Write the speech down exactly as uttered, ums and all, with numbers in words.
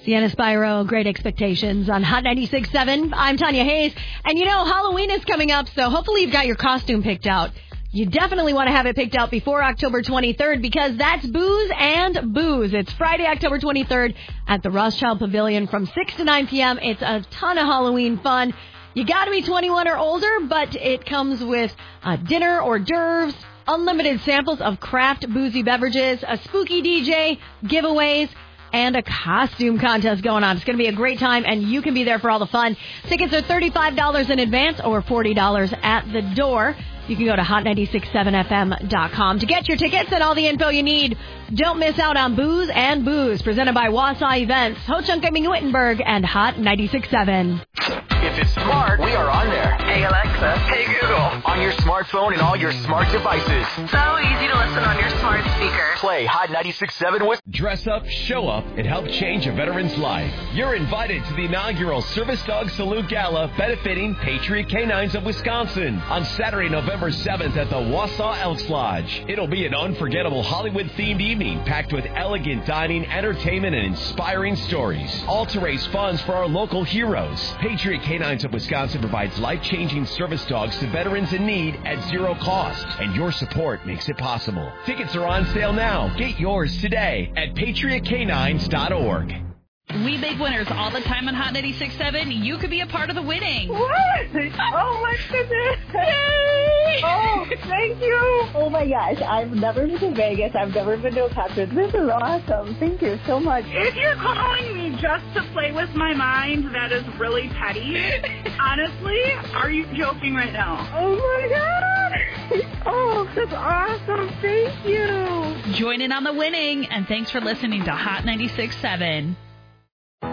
Sienna Spyro, Great Expectations on Hot ninety-six point seven. I'm Tanya Hayes. And you know, Halloween is coming up, so hopefully you've got your costume picked out. You definitely want to have it picked out before October twenty-third because that's Booze and Booze. It's Friday, October twenty-third at the Rothschild Pavilion from six to nine p.m. It's a ton of Halloween fun. You got to be twenty-one or older, but it comes with a dinner, hors d'oeuvres, unlimited samples of craft boozy beverages, a spooky D J, giveaways, and a costume contest going on. It's going to be a great time, and you can be there for all the fun. Tickets are thirty-five dollars in advance or forty dollars at the door. You can go to hot nine six seven f m dot com to get your tickets and all the info you need. Don't miss out on Booze and Booze, presented by Wausau Events, Ho Chunk Gaming Wittenberg, and Hot ninety-six point seven. If it's smart, we are on there. Hey, Alexa. Hey, Google. On your smartphone and all your smart devices. So easy to listen on your smart speaker. Play Hot ninety-six point seven with Dress Up, Show Up, and help change a veteran's life. You're invited to the inaugural Service Dog Salute Gala benefiting Patriot Canines of Wisconsin on Saturday, November seventh at the Wausau Elks Lodge. It'll be an unforgettable Hollywood-themed evening packed with elegant dining, entertainment, and inspiring stories. All to raise funds for our local heroes. Patriot Canines of Wisconsin provides life-changing service dogs to veterans in need at zero cost, and your support makes it possible. Tickets are on sale now. Get yours today at patriot canines dot org. We big winners all the time on Hot ninety-six point seven. You could be a part of the winning. What? Oh, my goodness. Yay! Oh, thank you. Oh, my gosh. I've never been to Vegas. I've never been to a concert. This is awesome. Thank you so much. If you're calling me just to play with my mind, that is really petty. Honestly, are you joking right now? Oh, my God. Oh, that's awesome. Thank you. Join in on the winning, and thanks for listening to Hot ninety-six point seven.